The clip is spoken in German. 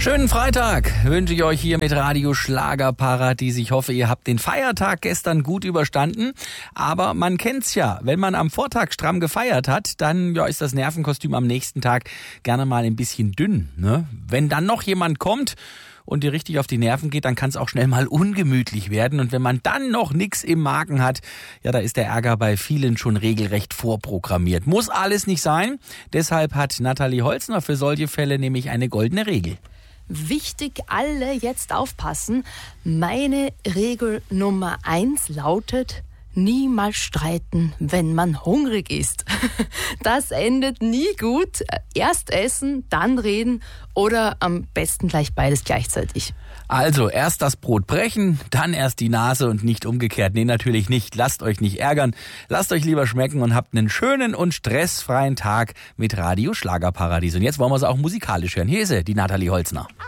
Schönen Freitag wünsche ich euch hier mit Radio Schlagerparadies. Ich hoffe, ihr habt den Feiertag gestern gut überstanden. Aber man kennt's ja, wenn man am Vortag stramm gefeiert hat, dann ist das Nervenkostüm am nächsten Tag gerne mal ein bisschen dünn, ne? Wenn dann noch jemand kommt und dir richtig auf die Nerven geht, dann kann es auch schnell mal ungemütlich werden. Und wenn man dann noch nichts im Magen hat, da ist der Ärger bei vielen schon regelrecht vorprogrammiert. Muss alles nicht sein. Deshalb hat Nathalie Holzner für solche Fälle nämlich eine goldene Regel. Wichtig, alle jetzt aufpassen. Meine Regel Nummer 1 lautet: niemals streiten, wenn man hungrig ist. Das endet nie gut. Erst essen, dann reden oder am besten gleich beides gleichzeitig. Also erst das Brot brechen, dann erst die Nase und nicht umgekehrt. Nee, natürlich nicht. Lasst euch nicht ärgern. Lasst euch lieber schmecken und habt einen schönen und stressfreien Tag mit Radio Schlagerparadies. Und jetzt wollen wir es auch musikalisch hören. Hier ist sie, die Nathalie Holzner.